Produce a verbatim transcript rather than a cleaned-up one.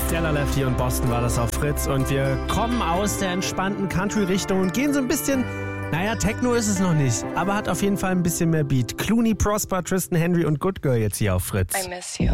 Stella Left hier in Boston war das auf Fritz und wir kommen aus der entspannten Country-Richtung und gehen so ein bisschen, naja, Techno ist es noch nicht, aber hat auf jeden Fall ein bisschen mehr Beat. Clooney, Prosper, Tristan Henry und Good Girl jetzt hier auf Fritz. I miss you.